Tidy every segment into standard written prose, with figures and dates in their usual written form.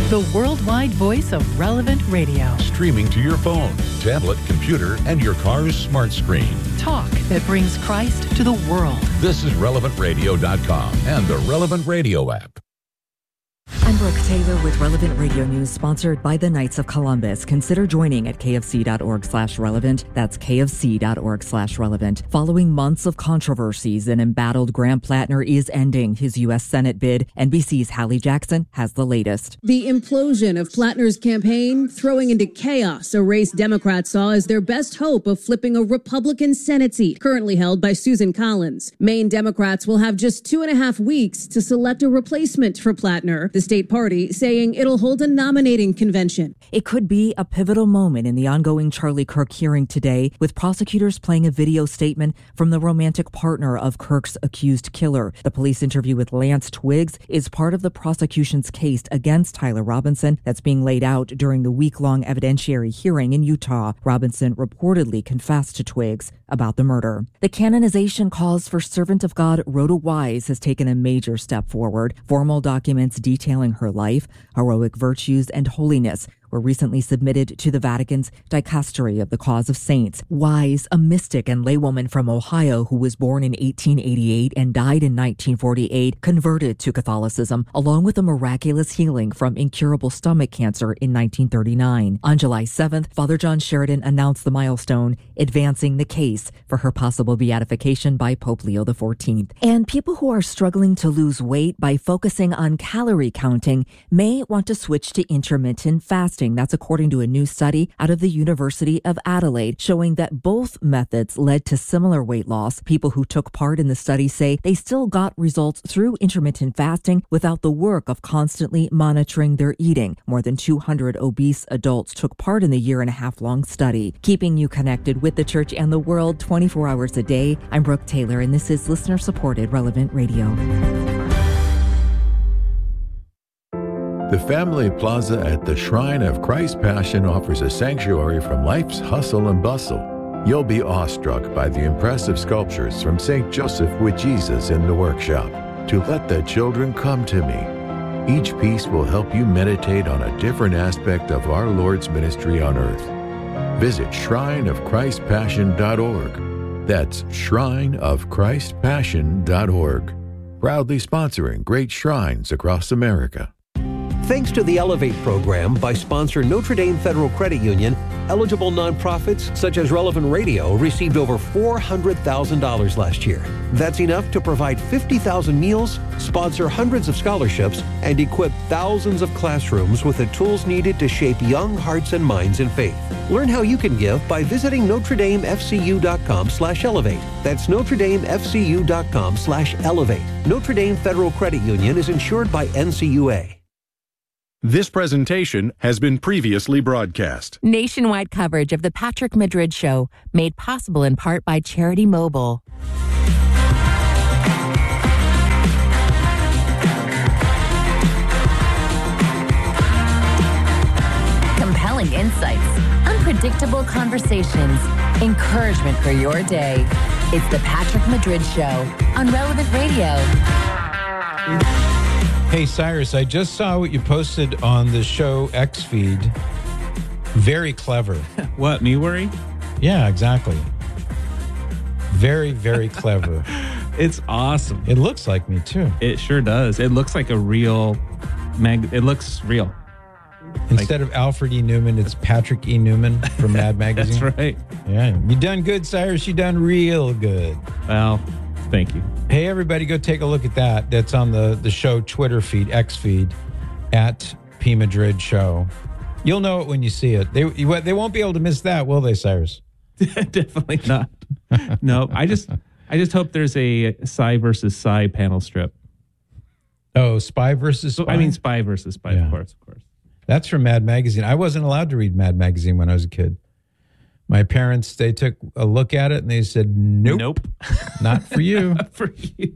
the worldwide voice of Relevant Radio. Streaming to your phone, tablet, computer, and your car's smart screen. Talk that brings Christ to the world. This is RelevantRadio.com and the Relevant Radio app. I'm Brooke Taylor with Relevant Radio News, sponsored by the Knights of Columbus. Consider joining at kfc.org/relevant. That's kfc.org/relevant. Following months of controversies, an embattled Graham Plattner is ending his U.S. Senate bid. NBC's Hallie Jackson has the latest. The implosion of Plattner's campaign throwing into chaos a race Democrats saw as their best hope of flipping a Republican Senate seat, currently held by Susan Collins. Maine Democrats will have just 2.5 weeks to select a replacement for Plattner. The state party saying it'll hold a nominating convention. It could be a pivotal moment in the ongoing Charlie Kirk hearing today, with prosecutors playing a video statement from the romantic partner of Kirk's accused killer. The police interview with Lance Twiggs is part of the prosecution's case against Tyler Robinson that's being laid out during the week-long evidentiary hearing in Utah. Robinson reportedly confessed to Twiggs about the murder. The canonization cause for servant of God Rhoda Wise has taken a major step forward. Formal documents detailing her life, heroic virtues, and holiness were recently submitted to the Vatican's Dicastery of the Cause of Saints. Wise, a mystic and laywoman from Ohio who was born in 1888 and died in 1948, converted to Catholicism, along with a miraculous healing from incurable stomach cancer in 1939. On July 7th, Father John Sheridan announced the milestone, advancing the case for her possible beatification by Pope Leo XIV. And people who are struggling to lose weight by focusing on calorie counting may want to switch to intermittent fasting. That's according to a new study out of the University of Adelaide, showing that both methods led to similar weight loss. People who took part in the study say they still got results through intermittent fasting without the work of constantly monitoring their eating. More than 200 obese adults took part in the 1.5-year-long study. Keeping you connected with the church and the world 24 hours a day, I'm Brooke Taylor, and this is listener-supported Relevant Radio. The Family Plaza at the Shrine of Christ Passion offers a sanctuary from life's hustle and bustle. You'll be awestruck by the impressive sculptures from St. Joseph with Jesus in the workshop, To Let the Children Come to Me. Each piece will help you meditate on a different aspect of our Lord's ministry on earth. Visit shrineofchristpassion.org. That's shrineofchristpassion.org. Proudly sponsoring great shrines across America. Thanks to the Elevate program by sponsor Notre Dame Federal Credit Union, eligible nonprofits such as Relevant Radio received over $400,000 last year. That's enough to provide 50,000 meals, sponsor hundreds of scholarships, and equip thousands of classrooms with the tools needed to shape young hearts and minds in faith. Learn how you can give by visiting NotreDameFCU.com/elevate. That's NotreDameFCU.com/elevate. Notre Dame Federal Credit Union is insured by NCUA. This presentation has been previously broadcast. Nationwide coverage of The Patrick Madrid Show, made possible in part by Charity Mobile. Compelling insights, unpredictable conversations, encouragement for your day. It's The Patrick Madrid Show on Relevant Radio. Hey, Cyrus, I just saw what you posted on the show X feed. Very clever. What, me worry? Yeah, exactly. Very, very clever. It's awesome. It looks like me, too. It sure does. It looks like a real it looks real. Instead of Alfred E. Newman, it's Patrick E. Newman from Mad Magazine. That's right. Yeah, you done good, Cyrus. You done real good. Well, thank you. Hey, everybody, go take a look at that. That's on the show Twitter feed, X feed, at P. Madrid Show. You'll know it when you see it. They won't be able to miss that, will they, Cyrus? Definitely not. No, I just hope there's a Psy versus Psy panel strip. Oh, Spy versus Spy? I mean, Spy versus Spy, yeah. Of course. That's from Mad Magazine. I wasn't allowed to read Mad Magazine when I was a kid. My parents, they took a look at it and they said, nope. Not for you. Not for you.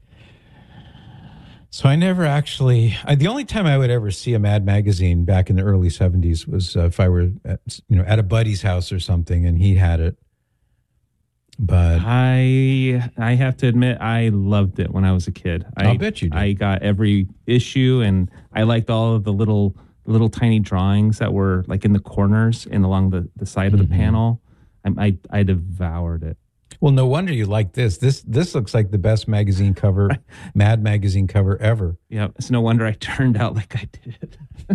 So I never actually, the only time I would ever see a Mad Magazine back in the early 70s was if I were at a buddy's house or something and he had it. But I have to admit, I loved it when I was a kid. I'll bet you did. I got every issue and I liked all of the little little tiny drawings that were like in the corners and along the side of the panel. I devoured it. Well, no wonder you like this. This looks like the best magazine cover, Mad magazine cover ever. Yeah, it's no wonder I turned out like I did.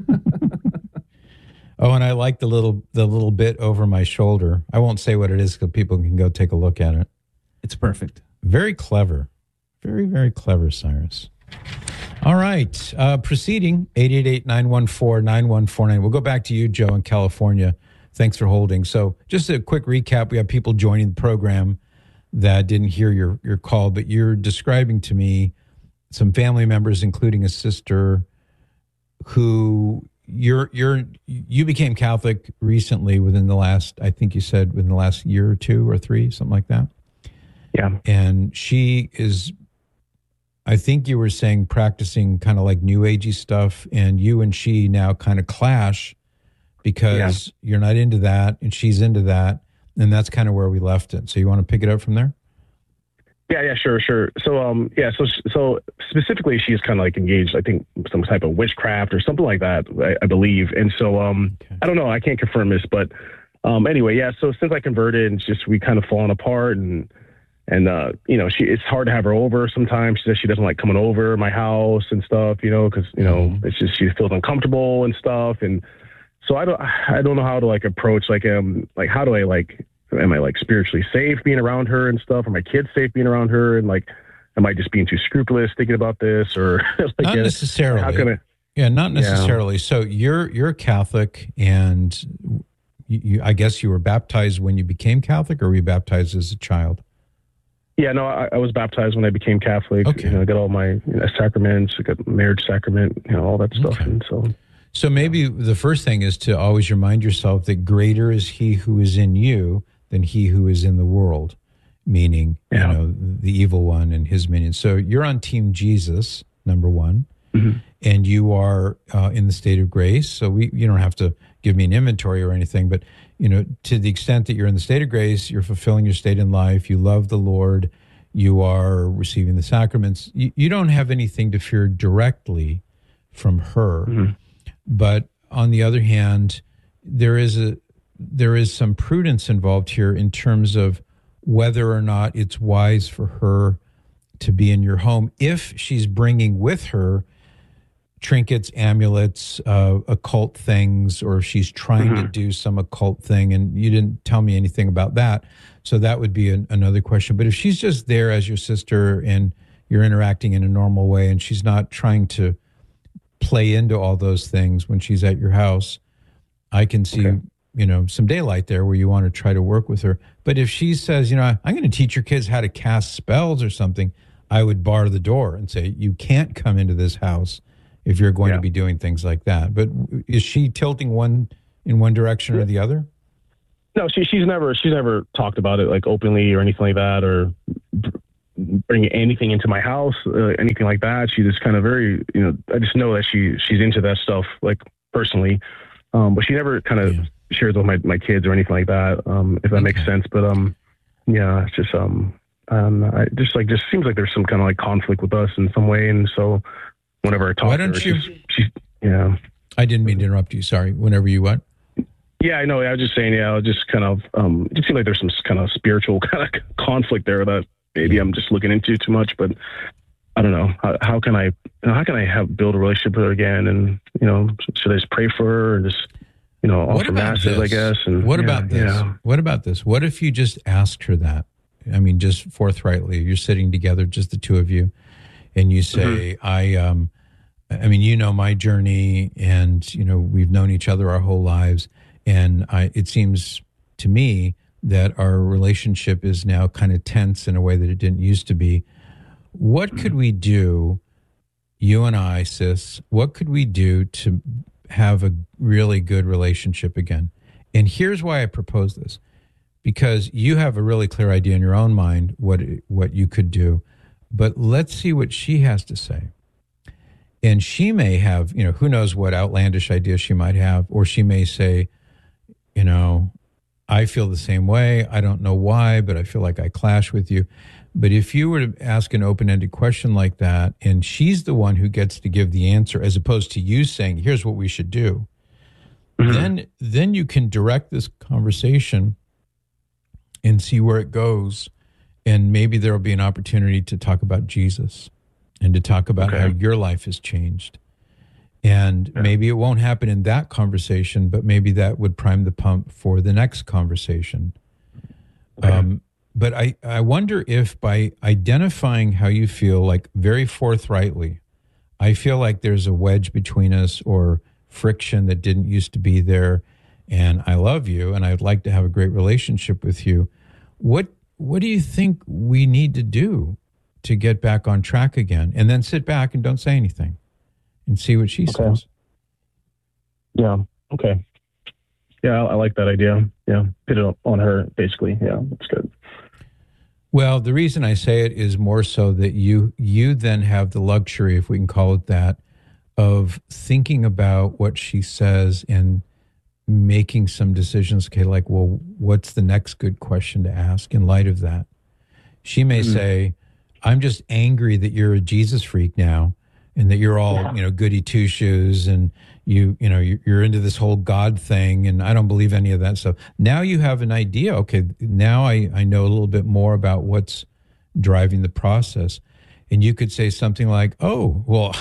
Oh, and I like the little bit over my shoulder. I won't say what it is so people can go take a look at it. It's perfect. Very clever. Very, very clever, Cyrus. All right. Proceeding, 888-914-9149. We'll go back to you, Joe, in California. Thanks for holding. So just a quick recap. We have people joining the program that didn't hear your call, but you're describing to me some family members, including a sister, who you became Catholic recently within the last, I think you said within the last year or 2 or 3, something like that. Yeah. And she is, I think you were saying, practicing kind of like New Agey stuff, and you and she now kind of clash because you're not into that and she's into that. And that's kind of where we left it. So you want to pick it up from there? Yeah, sure. So, so specifically, she's kind of like engaged, I think, some type of witchcraft or something like that, I believe. And so, I don't know, I can't confirm this, but anyway, yeah. So since I converted, it's just we kind of fallen apart, and you know, it's hard to have her over sometimes. She says she doesn't like coming over my house and stuff, you know, because you know it's just she feels uncomfortable and stuff, and so I don't know how to like approach like how do I like. Am I like spiritually safe being around her and stuff? Are my kids safe being around her? And like, am I just being too scrupulous thinking about this, or like, not necessarily? How can I? Yeah, not necessarily. Yeah. So you're Catholic, and I guess you were baptized when you became Catholic, or were you baptized as a child? Yeah, no, I was baptized when I became Catholic. Okay. You know, I got all my sacraments. I got marriage sacrament. You know, all that stuff. Okay. And so maybe the first thing is to always remind yourself that greater is He who is in you than he who is in the world, meaning, you know, the evil one and his minions. So you're on Team Jesus, number one, and you are in the state of grace. So you don't have to give me an inventory or anything, but, you know, to the extent that you're in the state of grace, you're fulfilling your state in life, you love the Lord, you are receiving the sacraments, you don't have anything to fear directly from her. But on the other hand, there is some prudence involved here in terms of whether or not it's wise for her to be in your home if she's bringing with her trinkets, amulets, occult things, or if she's trying to do some occult thing. And you didn't tell me anything about that. So that would be another question. But if she's just there as your sister and you're interacting in a normal way and she's not trying to play into all those things when she's at your house, I can see... you know, some daylight there where you want to try to work with her. But if she says, you know, I'm going to teach your kids how to cast spells or something, I would bar the door and say, you can't come into this house if you're going to be doing things like that. But is she tilting in one direction or the other? No, she's never talked about it like openly or anything like that, or bring anything into my house, anything like that. She just kind of very, you know, I just know that she's into that stuff, like personally. But she never kind of shares with my kids or anything like that, if that makes sense. But yeah, it's just just seems like there's some kind of like conflict with us in some way, and so whenever I talk, why don't to her, you? Yeah, I didn't mean to interrupt you. Sorry. Whenever you what? Yeah, I know. I was just saying. Yeah, I was just kind of. It just seems like there's some kind of spiritual kind of conflict there that maybe I'm just looking into too much, but. I don't know. How can I build a relationship with her again? And, you know, should I just pray for her and just, you know, offer masses, I guess? And what about this? Yeah. What about this? What if you just asked her that? I mean, just forthrightly, you're sitting together, just the two of you, and you say, I mean, you know, my journey, and, you know, we've known each other our whole lives. And it seems to me that our relationship is now kind of tense in a way that it didn't used to be. What could we do, you and I, sis, what could we do to have a really good relationship again? And here's why I propose this. Because you have a really clear idea in your own mind what you could do. But let's see what she has to say. And she may have, you know, who knows what outlandish ideas she might have. Or she may say, you know, I feel the same way. I don't know why, but I feel like I clash with you. But if you were to ask an open-ended question like that, and she's the one who gets to give the answer, as opposed to you saying, here's what we should do, then you can direct this conversation and see where it goes. And maybe there will be an opportunity to talk about Jesus and to talk about how your life has changed. And maybe it won't happen in that conversation, but maybe that would prime the pump for the next conversation. But I wonder if by identifying how you feel, like very forthrightly, I feel like there's a wedge between us or friction that didn't used to be there, and I love you and I'd like to have a great relationship with you. What do you think we need to do to get back on track again? And then sit back and don't say anything and see what she says. Yeah. Okay. Yeah, I like that idea. Yeah. Put it on her, basically. Yeah, that's good. Well, the reason I say it is more so that you then have the luxury, if we can call it that, of thinking about what she says and making some decisions. Okay, like, well, what's the next good question to ask in light of that? She may say, I'm just angry that you're a Jesus freak now and that you're all, goody two shoes and you're into this whole God thing and I don't believe any of that stuff. Now you have an idea. Okay, now I know a little bit more about what's driving the process. And you could say something like, oh, well,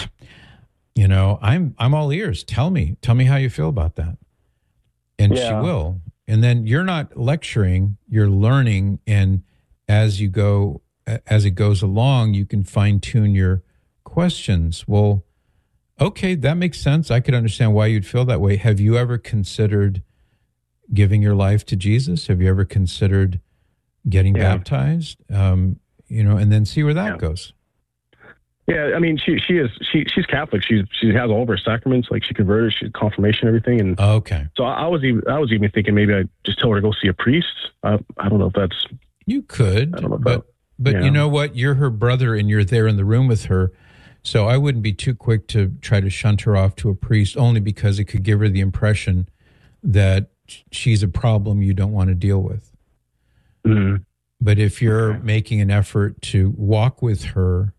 I'm all ears. Tell me how you feel about that. And she will. And then you're not lecturing, you're learning. And as it goes along, you can fine tune your questions. Well, okay, that makes sense. I could understand why you'd feel that way. Have you ever considered giving your life to Jesus? Have you ever considered getting baptized? And then see where that goes. Yeah, I mean, she's Catholic. She has all of her sacraments. Like, she converted, she's confirmation, everything. And so I was even thinking maybe I just tell her to go see a priest. I don't know if that's. You could. I don't know but you know what? You're her brother, and you're there in the room with her. So I wouldn't be too quick to try to shunt her off to a priest, only because it could give her the impression that she's a problem you don't want to deal with. Mm-hmm. But if you're making an effort to walk with her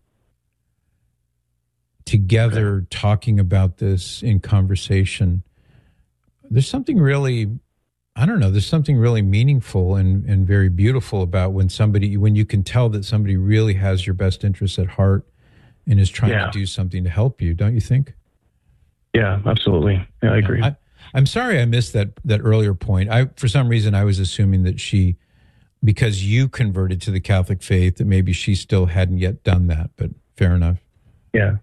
together, talking about this in conversation, there's something really, there's something really meaningful and very beautiful about when you can tell that somebody really has your best interests at heart and is trying to do something to help you, don't you think? Yeah, absolutely. Yeah, I agree. I'm sorry I missed that earlier point. For some reason, I was assuming that she, because you converted to the Catholic faith, that maybe she still hadn't yet done that, but fair enough. Yeah.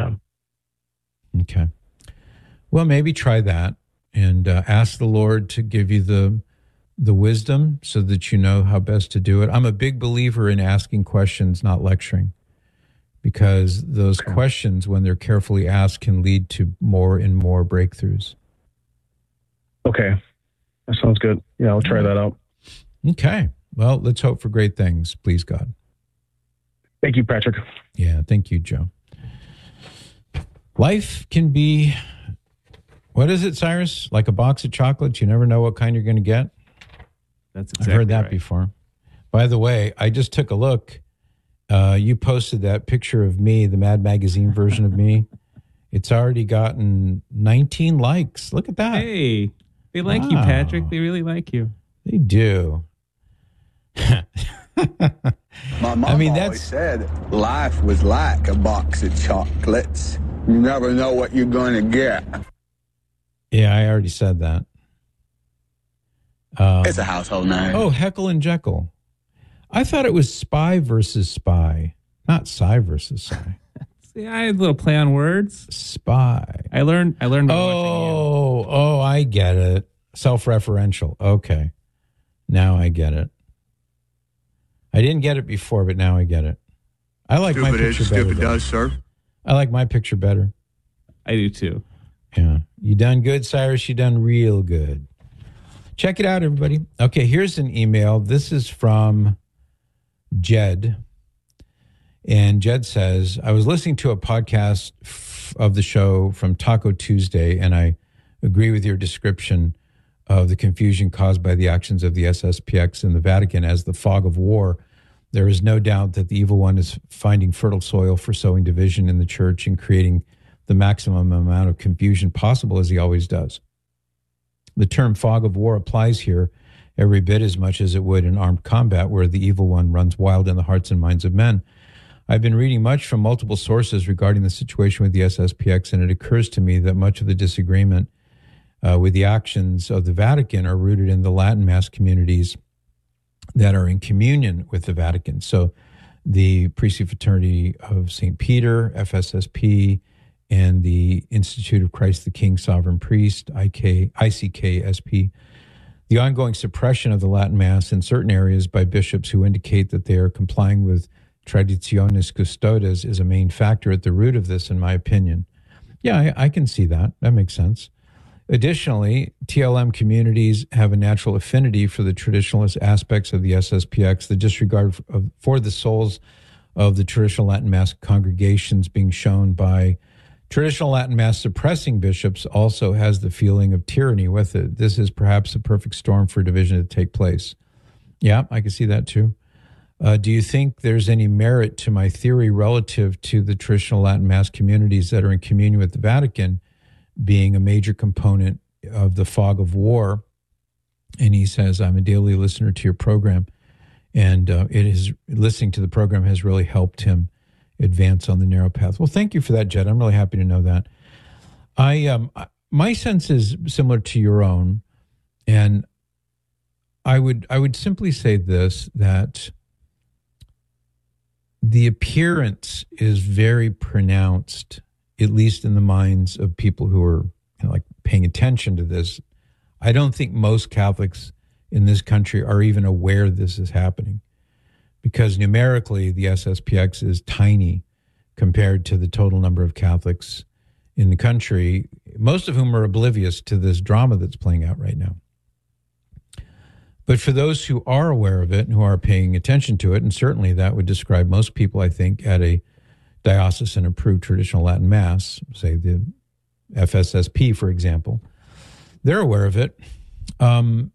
Okay. Well, maybe try that and ask the Lord to give you the wisdom so that you know how best to do it. I'm a big believer in asking questions, not lecturing, because those questions, when they're carefully asked, can lead to more and more breakthroughs. Okay. That sounds good. Yeah, I'll try that out. Okay. Well, let's hope for great things, please, God. Thank you, Patrick. Yeah, thank you, Joe. Life can be, what is it, Cyrus? Like a box of chocolates. You never know what kind you're going to get. That's exactly I've heard that before. By the way, I just took a look. You posted that picture of me, the Mad Magazine version of me. It's already gotten 19 likes. Look at that. Hey, they like you, Patrick. They really like you. They do. My mom always said life was like a box of chocolates. You never know what you're going to get. Yeah, I already said that. It's a household name. Oh, Heckle and Jekyll. I thought it was Spy versus Spy, not Psy versus Psy. See, I had a little play on words. Spy. I learned. Oh, I get it. Self-referential. Okay. Now I get it. I didn't get it before, but now I get it. I like my picture better. Stupid does, sir. I like my picture better. I do too. Yeah. You done good, Cyrus. You done real good. Check it out, everybody. Okay, here's an email. This is from Jed. And Jed says, I was listening to a podcast of the show from Taco Tuesday, and I agree with your description of the confusion caused by the actions of the SSPX in the Vatican as the fog of war, there is no doubt that the evil one is finding fertile soil for sowing division in the church and creating the maximum amount of confusion possible, as he always does. The term fog of war applies here every bit as much as it would in armed combat, where the evil one runs wild in the hearts and minds of men. I've been reading much from multiple sources regarding the situation with the SSPX, and it occurs to me that much of the disagreement with the actions of the Vatican are rooted in the Latin Mass communities that are in communion with the Vatican. So the Priestly Fraternity of St. Peter, FSSP, and the Institute of Christ the King Sovereign Priest, ICKSP, the ongoing suppression of the Latin Mass in certain areas by bishops who indicate that they are complying with Traditionis Custodes is a main factor at the root of this, in my opinion. Yeah, I can see that. That makes sense. Additionally, TLM communities have a natural affinity for the traditionalist aspects of the SSPX. The disregard for the souls of the traditional Latin Mass congregations being shown by traditional Latin Mass suppressing bishops also has the feeling of tyranny with it. This is perhaps a perfect storm for division to take place. Yeah, I can see that too. Do you think there's any merit to my theory relative to the traditional Latin Mass communities that are in communion with the Vatican being a major component of the fog of war? And he says, I'm a daily listener to your program, and listening to the program has really helped him advance on the narrow path. Well, thank you for that, Jed. I'm really happy to know that. My sense is similar to your own, and I would simply say this, that the appearance is very pronounced, at least in the minds of people who are paying attention to this. I don't think most Catholics in this country are even aware this is happening, because numerically the SSPX is tiny compared to the total number of Catholics in the country, most of whom are oblivious to this drama that's playing out right now. But for those who are aware of it and who are paying attention to it, and certainly that would describe most people, I think, at a diocesan-approved traditional Latin Mass, say the FSSP, for example, they're aware of it. I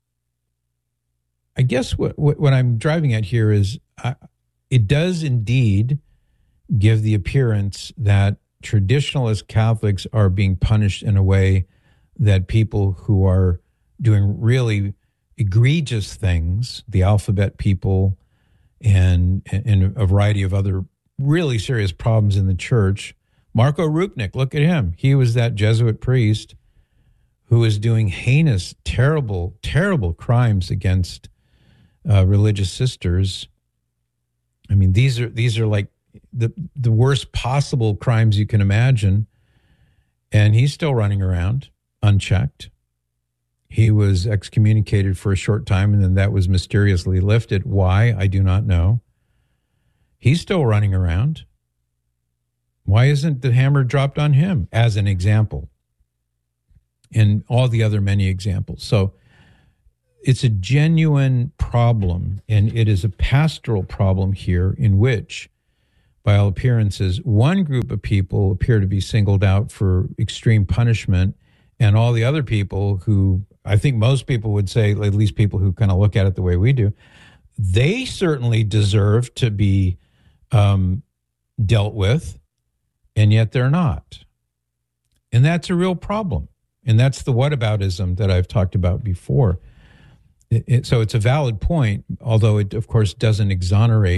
guess what I'm driving at here is it does indeed give the appearance that traditionalist Catholics are being punished in a way that people who are doing really egregious things, the alphabet people and a variety of other really serious problems in the church. Marco Rupnik, look at him. He was that Jesuit priest who was doing heinous, terrible, terrible crimes against religious sisters. I mean, these are like the worst possible crimes you can imagine. And he's still running around unchecked. He was excommunicated for a short time, and then that was mysteriously lifted. Why? I do not know. He's still running around. Why isn't the hammer dropped on him, as an example? And all the other many examples. So it's a genuine problem, and it is a pastoral problem here in which, by all appearances, one group of people appear to be singled out for extreme punishment, and all the other people who, I think most people would say, at least people who kind of look at it the way we do, they certainly deserve to be dealt with, and yet they're not. And that's a real problem. And that's the whataboutism that I've talked about before. So it's a valid point, although it, of course, doesn't exonerate